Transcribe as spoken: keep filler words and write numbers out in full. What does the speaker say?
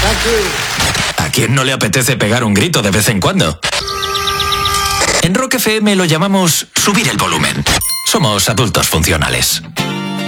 ¿A quién no le apetece pegar un grito de vez en cuando? En Rock F M lo llamamos subir el volumen. Somos adultos funcionales.